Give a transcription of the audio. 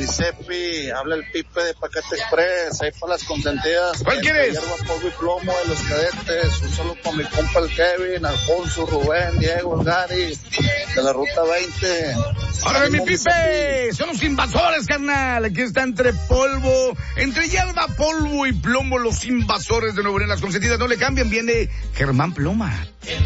Giuseppe, habla el Pipe de Paquete Express, ahí para las consentidas. ¿Cuál quieres? Hierba, polvo y plomo de los cadetes, un saludo para mi compa el Kevin, Alfonso, Rubén, Diego, el Gary, de la Ruta 20. ¡Órale, mi Pipe! Son los invasores, carnal. Aquí está entre hierba, polvo y plomo, los invasores de Nuevo León, las consentidas no le cambian. Viene Germán Ploma.